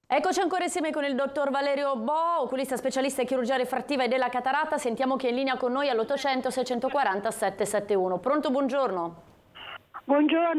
Eccoci ancora insieme con il dottor Valerio Bo, oculista specialista in chirurgia refrattiva e della cataratta. Sentiamo chi è in linea con noi all'800 640 771. Pronto, buongiorno. Buongiorno.